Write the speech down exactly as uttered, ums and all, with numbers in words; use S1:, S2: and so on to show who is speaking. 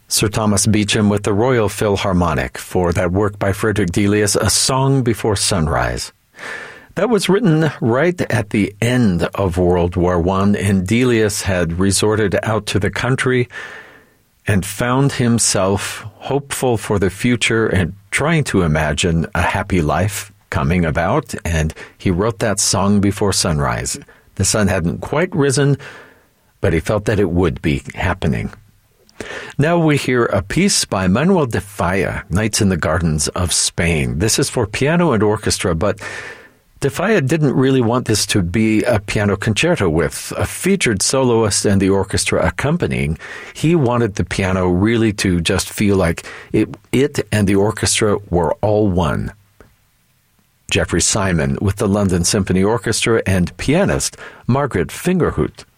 S1: Sir Thomas Beecham with the Royal Philharmonic for that work by Frederick Delius, A Song Before Sunrise. That was written right at the end of World War One, and Delius had resorted out to the country and found himself hopeful for the future and trying to imagine a happy life coming about, and he wrote that Song Before Sunrise. The sun hadn't quite risen, but he felt that it would be happening. Now we hear a piece by Manuel de Falla, Nights in the Gardens of Spain. This is for piano and orchestra, but de Falla didn't really want this to be a piano concerto with a featured soloist and the orchestra accompanying. He wanted the piano really to just feel like it, it and the orchestra were all one. Jeffrey Simon with the London Symphony Orchestra and pianist Margaret Fingerhut.